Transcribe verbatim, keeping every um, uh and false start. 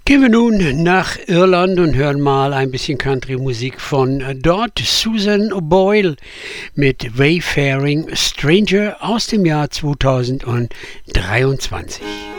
Gehen wir nun nach Irland und hören mal ein bisschen Country-Musik von dort. Susan Boyle mit Wayfaring Stranger aus dem Jahr zweitausenddreiundzwanzig.